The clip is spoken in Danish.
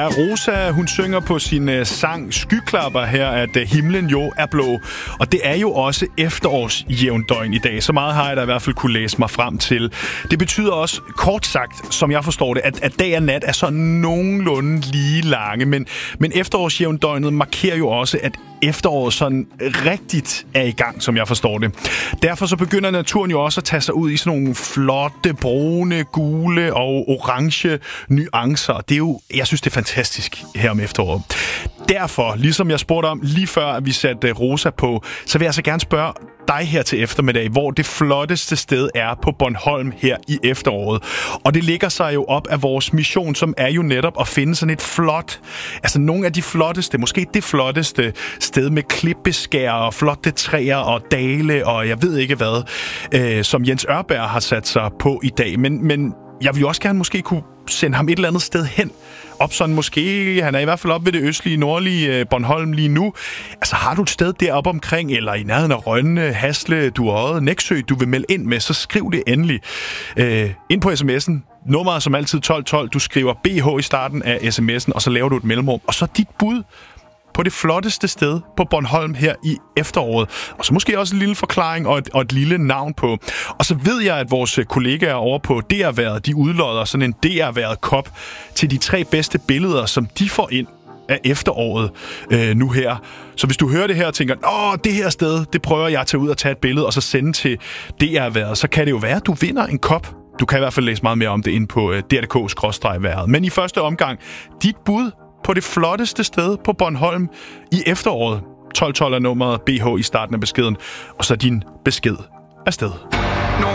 Ja, Rosa, hun synger på sin sang Skyklapper her, at himlen jo er blå. Og det er jo også efterårsjævndøgn i dag. Så meget har jeg da i hvert fald kunne læse mig frem til. Det betyder også, kort sagt, som jeg forstår det, at dag og nat er så nogenlunde lige lange. Men efterårsjævndøgnet markerer jo også, at efteråret sådan rigtigt er i gang, som jeg forstår det. Derfor så begynder naturen jo også at tage sig ud i sådan nogle flotte, brune, gule og orange nuancer. Det er jo, jeg synes, det er fantastisk her om efteråret. Derfor, ligesom jeg spurgte om lige før, at vi satte Rosa på, så vil jeg så gerne spørge dig her til eftermiddag, hvor det flotteste sted er på Bornholm her i efteråret. Og det ligger sig jo op af vores mission, som er jo netop at finde sådan et flot, altså nogle af de flotteste, måske det flotteste sted med klippeskær og flotte træer og dale og jeg ved ikke hvad, som Jens Ørberg har sat sig på i dag. Men jeg vil jo også gerne måske kunne sende ham et eller andet sted hen. Op sådan måske, han er i hvert fald op ved det østlige, nordlige Bornholm lige nu. Altså har du et sted deroppe omkring, eller i nærheden af Rønne, Hasle, Duodde, Nexø, du vil melde ind med, så skriv det endelig. Ind på sms'en, nummeret som altid 1212, du skriver BH i starten af sms'en, og så laver du et mellemrum. Og så dit bud på det flotteste sted på Bornholm her i efteråret. Og så måske også en lille forklaring og et lille navn på. Og så ved jeg, at vores kollegaer over på DR-været, de udlodder sådan en DR-været-kop til de 3 bedste billeder, som de får ind af efteråret nu her. Så hvis du hører det her og tænker, det her sted, det prøver jeg at tage ud og tage et billede og så sende til DR-været, så kan det jo være, at du vinder en kop. Du kan i hvert fald læse meget mere om det inde på dr.dk/været. Men i første omgang, dit bud på det flotteste sted på Bornholm i efteråret. 1212 er nummeret BH i starten af beskeden, og så din besked afsted.